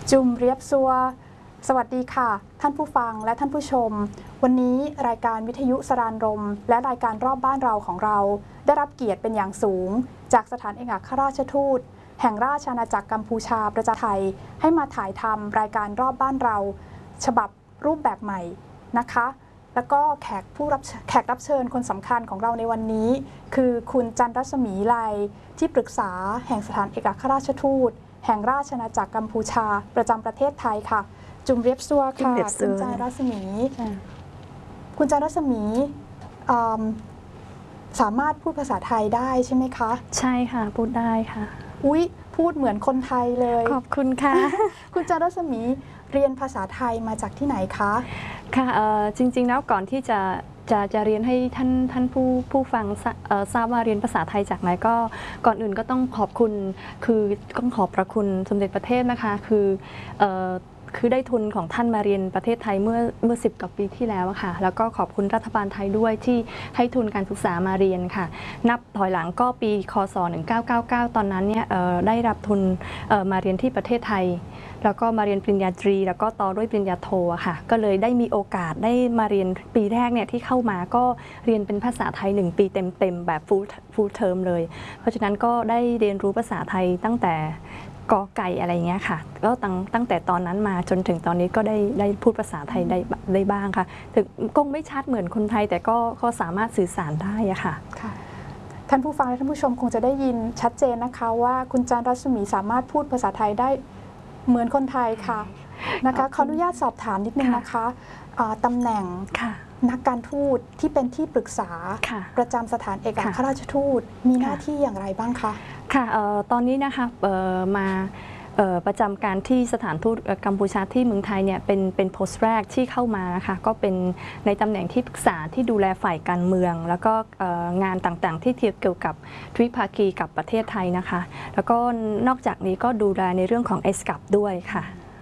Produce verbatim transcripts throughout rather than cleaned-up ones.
จุมเรียบซัวสวัสดีค่ะท่านผู้ฟังและท่านผู้ชมวันนี้รายการวิทยุสรานรมและรายการรอบบ้านเราของเราได้รับเกียรติเป็นอย่างสูงจากสถานเอกอัครราชทูตแห่งราชอาณาจักรกัมพูชาประจำไทยให้มาถ่ายทำรายการรอบบ้านเราฉบับรูปแบบใหม่นะคะแล้วก็แขกผู้รับแขกรับเชิญคนสำคัญของเราในวันนี้คือคุณจันรัศมีไลที่ปรึกษาแห่งสถานเอกอัครราชทูตแห่งราชอาณาจักรกัมพูชาประจำประเทศไทยค่ะจุมเรียบซัวค่ะคุณจันรัศมีคุณจันรัศมีสามารถพูดภาษาไทยได้ใช่ไหมคะใช่ค่ะพูดได้ค่ะอุ๊ยพูดเหมือนคนไทยเลยขอบคุณค่ะคุณจันรัศมีเรียนภาษาไทยมาจากที่ไหนคะค่ะจริงๆแล้วก่อนที่จะจะจะเรียนให้ท่านท่านผู้ผู้ฟังทราบว่าเรียนภาษาไทยจากไหนก็ก่อนอื่นก็ต้องขอบคุณคือต้องขอบพระคุณสมเด็จพระเทพนะคะคือคือได้ทุนของท่านมาเรียนประเทศไทยเมื่อเมื่อสิบกว่าปีที่แล้วค่ะแล้วก็ขอบคุณรัฐบาลไทยด้วยที่ให้ทุนการศึกษามาเรียนค่ะนับถอยหลังก็ปีคศหนึ่งพันเก้าร้อยเก้าสิบเก้าตอนนั้นเนี่ยได้รับทุนมาเรียนที่ประเทศไทยแล้วก็มาเรียนปริญญาตรีแล้วก็ต่อด้วยปริญญาโทค่ะก็เลยได้มีโอกาสได้มาเรียนปีแรกเนี่ยที่เข้ามาก็เรียนเป็นภาษาไทยหนึ่งปีเต็มๆแบบ full full term เลยเพราะฉะนั้นก็ได้เรียนรู้ภาษาไทยตั้งแต่กอไก่อะไรเงี้ยค่ะก็ตั้งตั้งแต่ตอนนั้นมาจนถึงตอนนี้ก็ได้ได้พูดภาษาไทยได้ได้บ้างค่ะถึงก็ไม่ชัดเหมือนคนไทยแต่ก็ก็สามารถสื่อสารได้อะค่ะท่านผู้ฟังและท่านผู้ชมคงจะได้ยินชัดเจนนะคะว่าคุณจันรัศมีสามารถพูดภาษาไทยได้เหมือนคนไทยค่ะนะคะขออนุญาตสอบถามนิดนึงนะคะตำแหน่งนักการทูตที่เป็นที่ปรึกษาประจำสถานเอกอัครราชทูตมีหน้าที่อย่างไรบ้างคะค่ะตอนนี้นะคะมาประจำการที่สถานทูตกัมพูชาที่เมืองไทยเนี่ยเป็นเป็นโพสต์แรกที่เข้ามานะคะก็เป็นในตำแหน่งที่ปรึกษาที่ดูแลฝ่ายการเมืองแล้วก็งานต่างๆที่เกี่ยวกับทวิภาคีกับประเทศไทยนะคะแล้วก็นอกจากนี้ก็ดูแลในเรื่องของเอสกับด้วยค่ะ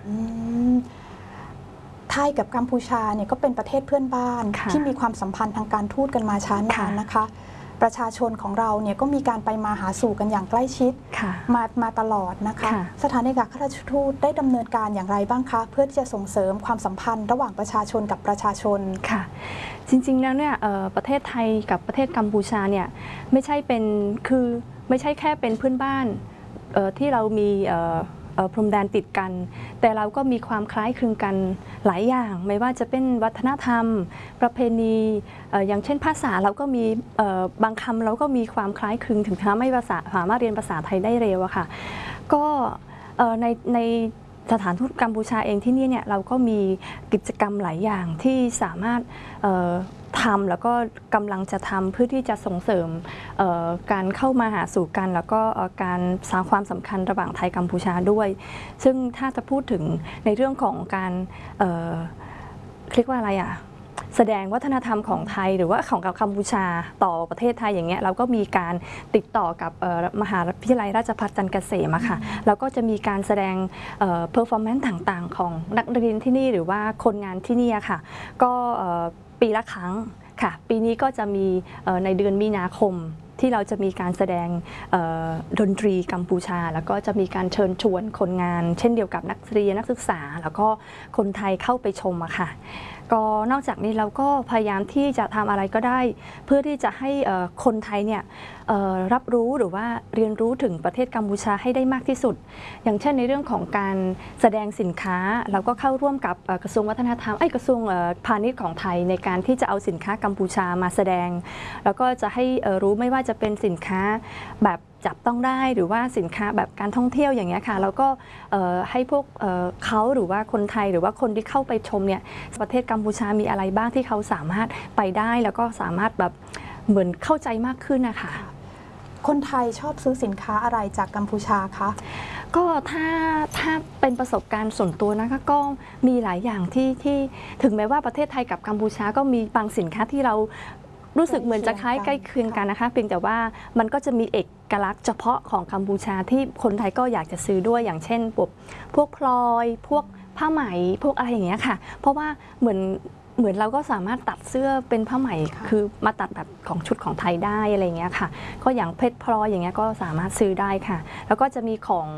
ไทยกับกัมพูชาเนี่ยก็เป็นประเทศเพื่อนบ้านที่มีความสัมพันธ์ทางการทูตกันมาช้านานนะคะประชาชนของเราเนี่ยก็มีการไปมาหาสู่กันอย่างใกล้ชิดมามาตลอดนะคะสถานเอกอัครราชทูตได้ดำเนินการอย่างไรบ้างคะเพื่อที่จะส่งเสริมความสัมพันธ์ระหว่างประชาชนกับประชาชนค่ะจริงๆแล้วเนี่ยประเทศไทยกับประเทศกัมพูชาเนี่ยไม่ใช่เป็นคือไม่ใช่แค่เป็นเพื่อนบ้านที่เรามีพรมแดนติดกันแต่เราก็มีความคล้ายคลึงกันหลายอย่างไม่ว่าจะเป็นวัฒนธรรมประเพณีอย่างเช่นภาษาเราก็มีบางคำเราก็มีความคล้ายคลึงถึงทำให้ภาษาสามารถเรียนภาษาไทยได้เร็วอะค่ะก็ในในสถานทูตกัมพูชาเองที่นี่เนี่ยเราก็มีกิจกรรมหลายอย่างที่สามารถทำแล้วก็กำลังจะทำเพื่อที่จะส่งเสริมการเข้ามาหาสู่กันแล้วก็การสร้างความสำคัญระหว่างไทยกัมพูชาด้วยซึ่งถ้าจะพูดถึงในเรื่องของการเรียกว่าอะไรอ่ะแสดงวัฒนธรรมของไทยหรือว่าของกัมพูชาต่อประเทศไทยอย่างเงี้ยเราก็มีการติดต่อกับมหาวิทยาลัยราชภัฏจันทร์เกษมอะค่ะแล้วก็จะมีการแสดงเพอร์ฟอร์แมนซ์ต่างๆของนักเรียนที่นี่หรือว่าคนงานที่นี่ค่ะก็ปีละครั้งค่ะปีนี้ก็จะมีในเดือนมีนาคมที่เราจะมีการแสดงดนตรีกัมพูชาแล้วก็จะมีการเชิญชวนคนงานเช่นเดียวกับนักเรียนนักศึกษาแล้วก็คนไทยเข้าไปชมอะค่ะก็นอกจากนี้เราก็พยายามที่จะทำอะไรก็ได้เพื่อที่จะให้คนไทยเนี่ยรับรู้หรือว่าเรียนรู้ถึงประเทศกัมพูชาให้ได้มากที่สุดอย่างเช่นในเรื่องของการแสดงสินค้าเราก็เข้าร่วมกับกระทรวงวัฒนธรรมไอ้กระทรวงพาณิชย์ของไทยในการที่จะเอาสินค้ากัมพูชามาแสดงแล้วก็จะให้รู้ไม่ว่าจะเป็นสินค้าแบบจับต้องได้หรือว่าสินค้าแบบการท่องเที่ยวอย่างเงี้ยค่ะแล้วก็ให้พวกเขาหรือว่าคนไทยหรือว่าคนที่เข้าไปชมเนี่ยประเทศกัมพูชามีอะไรบ้างที่เขาสามารถไปได้แล้วก็สามารถแบบเหมือนเข้าใจมากขึ้นนะคะคนไทยชอบซื้อสินค้าอะไรจากกัมพูชาคะก็ถ้าถ้าเป็นประสบการณ์ส่วนตัวนะคะก็มีหลายอย่างที่ที่ถึงแม้ว่าประเทศไทยกับกัมพูชาก็มีบางสินค้าที่เรารู้สึกเหมือนจะคล้ายใกล้เคียงกันนะคะเพียงแต่ว่ามันก็จะมีเอกลักษณ์เฉพาะของกัมพูชาที่คนไทยก็อยากจะซื้อด้วยอย่างเช่นพวกพวกพลอยพวกผ้าไหมพวกอะไรอย่างเงี้ยค่ะเพราะว่าเหมือนเหมือนเราก็สามารถตัดเสื้อเป็นผ้าไหมคือมาตัดแบบของชุดของไทยได้อะไรเงี้ยค่ะก็อย่างเพชรพลอยอย่างเงี้ยก็สามารถซื้อได้ค่ะแล้วก็จะมีของ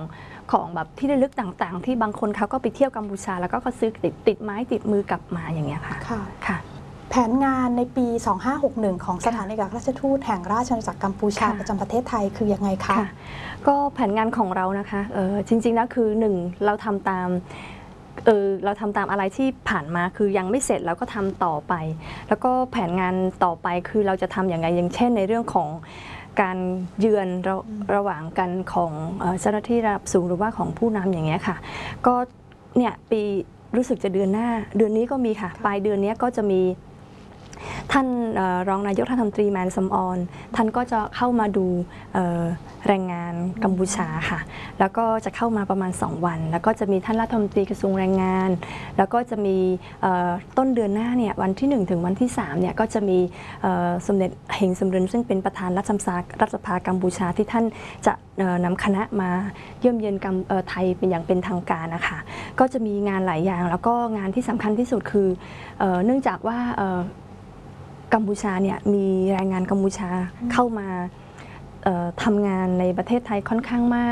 ของแบบที่ระลึกต่างๆ ที่บางคนเขาก็ไปเที่ยวกัมพูชาแล้วก็ก็ซื้อติดติดไม้ติดมือกลับมาอย่างเงี้ยค่ะค่ะค่ะแผนงานในปี สองห้าหกหนึ่ง ของสถานเอกอัครราชทูตแห่งราชอาณาจักรกัมพูชาค่ะประจำประเทศไทยคือยังไงคะค่ะก็แผนงานของเรานะคะเออจริงๆแล้วคือหนึ่งเราทำตามเออเราทำตามอะไรที่ผ่านมาคือยังไม่เสร็จเราก็ทำต่อไป แล้วก็แผนงานต่อไปคือเราจะทำอย่างไรอย่างเช่นในเรื่องของการเยือนระระหว่างกันของเอ่อเจ้าหน้าที่ระดับสูงหรือว่าของผู้นำอย่างเงี้ยค่ะก็เนี่ยปีรู้สึกจะเดือนหน้าเดือนนี้ก็มีค่ะปลายเดือนนี้ก็จะมีท่านเอ่อรองนายกรัฐมนตรีแมนซัมออนท่านก็จะเข้ามาดูเอ่อแรงงานกัมพูชาค่ะแล้วก็จะเข้ามาประมาณสองวันแล้วก็จะมีท่านรัฐมนตรีกระทรวงแรงงาน แล้วก็จะมีเอ่อต้นเดือนหน้าเนี่ยวันที่หนึ่งถึงวันที่สามเนี่ยก็จะมีเอ่อสมเด็จเฮงสมรินซึ่งเป็นประธานรัฐสภารัฐสภากัมพูชาที่ท่านจะเอ่อนำคณะมาเยี่ยมเยียนกัมเอ่อไทยเป็นอย่างเป็นทางการนะคะก็จะมีงานหลายอย่างแล้วก็งานที่สำคัญที่สุดคือเอ่อเนื่องจากว่าเอ่อกัมพูชาเนี่ยมีแรงงานกัมพูชาเข้ามาเอ่อทำงานในประเทศไทยค่อนข้างมาก